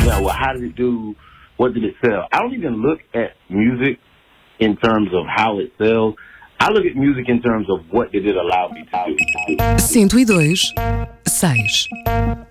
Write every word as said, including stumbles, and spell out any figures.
about, well, how did it do? What did it sell? I don't even look at music in terms of how it sells. I look at music in terms of what did it allow me to do. cento e dois, seis.